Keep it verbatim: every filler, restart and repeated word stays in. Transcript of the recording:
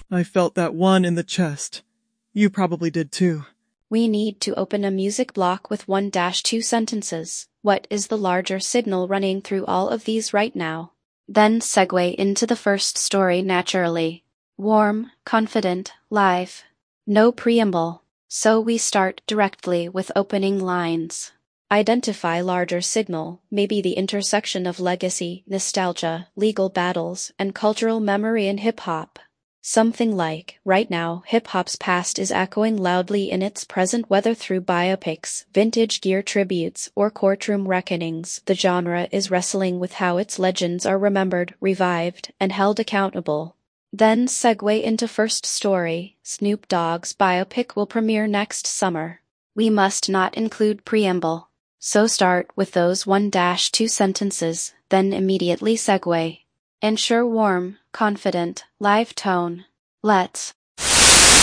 I felt that one in the chest. You probably did too. We need to open a music block with one dash two sentences. What is the larger signal running through all of these right now? Then segue into the first story naturally. Warm, confident, live. No preamble. So we start directly with opening lines. Identify larger signal, maybe the intersection of legacy, nostalgia, legal battles, and cultural memory in hip-hop. Something like, right now, hip-hop's past is echoing loudly in its present, whether through biopics, vintage gear tributes, or courtroom reckonings. The genre is wrestling with how its legends are remembered, revived, and held accountable. Then segue into first story. Snoop Dogg's biopic will premiere next summer. We must not include preamble. So start with those one dash two sentences, then immediately segue. Ensure warm, confident, live tone. Let's